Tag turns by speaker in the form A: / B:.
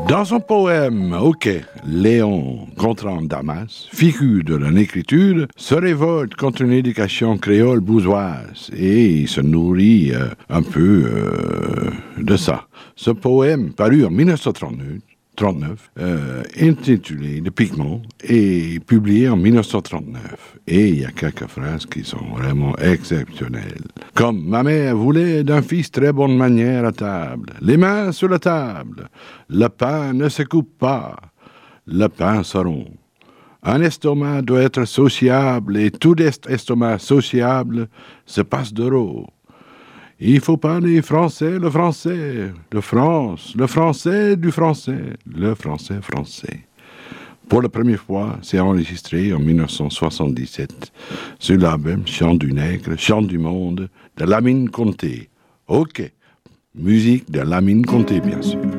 A: Dans son poème, OK, Léon Gontran Damas, figure de l'écriture, se révolte contre une éducation créole bourgeoise et il se nourrit un peu de ça. Ce poème, paru en 1939, intitulé Le Pigment, est publié en 1939. Et il y a quelques phrases qui sont vraiment exceptionnelles. Comme « Ma mère voulait d'un fils très bonne manière à table, les mains sur la table, le pain ne se coupe pas, le pain se rompt. Un estomac doit être sociable et tout estomac sociable se passe d'euros. Il faut parler français, le français, de France, le français du français, le français français. » Pour la première fois, c'est enregistré en 1977 sur l'album Chant du Nègre, Chant du Monde de Lamine Conté. OK, musique de Lamine Conté, bien sûr.